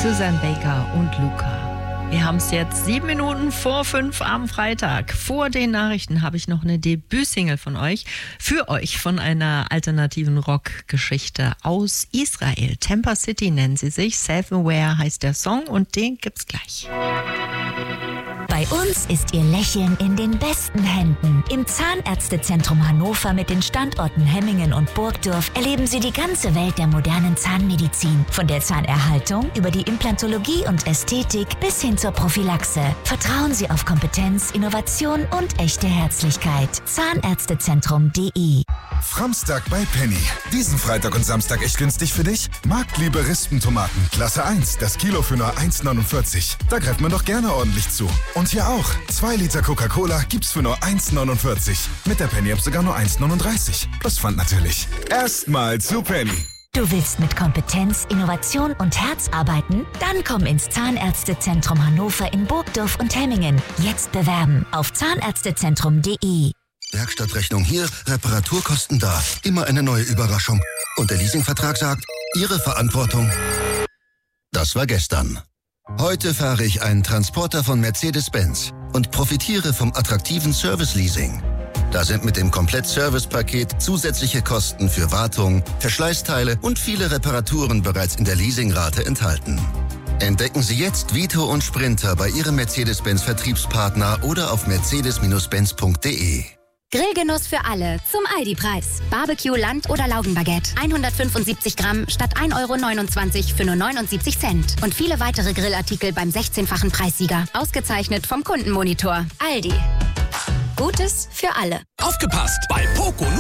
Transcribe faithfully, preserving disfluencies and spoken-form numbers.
Susan Baker und Luca. Wir haben es jetzt sieben Minuten vor fünf am Freitag. Vor den Nachrichten habe ich noch eine Debütsingle von euch. Für euch von einer alternativen Rockgeschichte aus Israel. Temper City nennen sie sich. Self-Aware heißt der Song und den gibt's gleich. Bei uns ist Ihr Lächeln in den besten Händen. Im Zahnärztezentrum Hannover mit den Standorten Hemmingen und Burgdorf erleben Sie die ganze Welt der modernen Zahnmedizin. Von der Zahnerhaltung über die Implantologie und Ästhetik bis hin zur Prophylaxe. Vertrauen Sie auf Kompetenz, Innovation und echte Herzlichkeit. Zahnärztezentrum punkt de. Framstag bei Penny. Diesen Freitag und Samstag echt günstig für dich? Marktliebe Rispentomaten, Klasse eins, das Kilo für nur eins neunundvierzig. Da greift man doch gerne ordentlich zu. Und hier auch. zwei Liter Coca-Cola gibt's für nur eins neunundvierzig. Mit der Penny-App sogar nur eins neununddreißig. Plus Pfand natürlich. Erstmal zu Penny. Du willst mit Kompetenz, Innovation und Herz arbeiten? Dann komm ins Zahnärztezentrum Hannover in Burgdorf und Hemmingen. Jetzt bewerben auf zahnärztezentrum punkt de. Werkstattrechnung hier, Reparaturkosten da. Immer eine neue Überraschung. Und der Leasingvertrag sagt, Ihre Verantwortung. Das war gestern. Heute fahre ich einen Transporter von Mercedes-Benz und profitiere vom attraktiven Service-Leasing. Da sind mit dem Komplett-Service-Paket zusätzliche Kosten für Wartung, Verschleißteile und viele Reparaturen bereits in der Leasingrate enthalten. Entdecken Sie jetzt Vito und Sprinter bei Ihrem Mercedes-Benz-Vertriebspartner oder auf mercedes Benz punkt de. Grillgenuss für alle zum Aldi-Preis. Barbecue, Land- oder Laugenbaguette. hundertfünfundsiebzig Gramm statt ein Euro neunundzwanzig für nur neunundsiebzig Cent. Und viele weitere Grillartikel beim sechzehnfachen Preissieger. Ausgezeichnet vom Kundenmonitor. Aldi. Gutes für alle. Aufgepasst! Bei Poco